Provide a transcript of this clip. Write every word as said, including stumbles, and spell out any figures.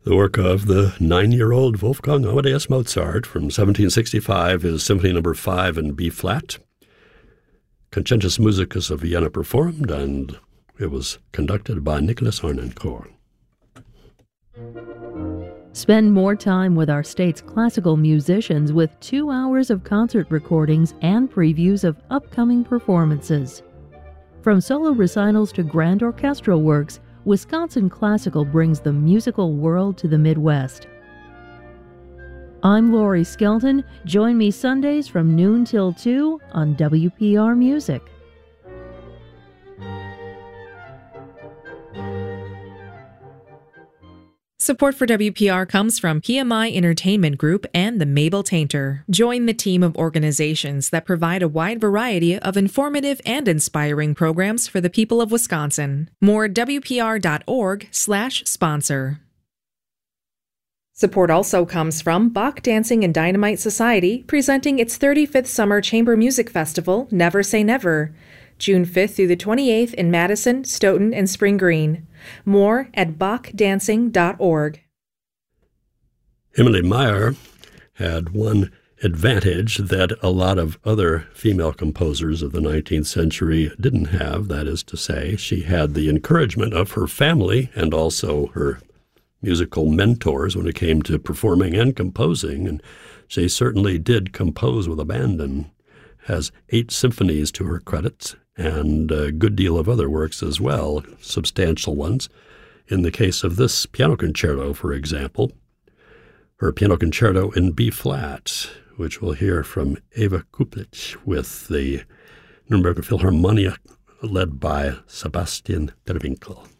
The work of the nine-year-old Wolfgang Amadeus Mozart from seventeen sixty-five is Symphony Number five in B-flat. Concentus Musicus of Vienna performed, and it was conducted by Nicholas Harnoncourt. Spend more time with our state's classical musicians with two hours of concert recordings and previews of upcoming performances. From solo recitals to grand orchestral works, Wisconsin Classical brings the musical world to the Midwest. I'm Lori Skelton. Join me Sundays from noon till two on W P R Music. Support for W P R comes from P M I Entertainment Group and the Mabel Tainter. Join the team of organizations that provide a wide variety of informative and inspiring programs for the people of Wisconsin. More at W P R dot org slash sponsor. Support also comes from Bach Dancing and Dynamite Society, presenting its thirty-fifth Summer Chamber Music Festival, Never Say Never, June fifth through the twenty-eighth in Madison, Stoughton, and Spring Green. More at bach dancing dot org. Emily Meyer had one advantage that a lot of other female composers of the nineteenth century didn't have. That is to say, she had the encouragement of her family and also her musical mentors when it came to performing and composing, and she certainly did compose with abandon. Has eight symphonies to her credit, and a good deal of other works as well, substantial ones. In the case of this piano concerto, for example, her piano concerto in B-flat, which we'll hear from Eva Kuplich with the Nuremberg Philharmonia led by Sebastian Derwinkel.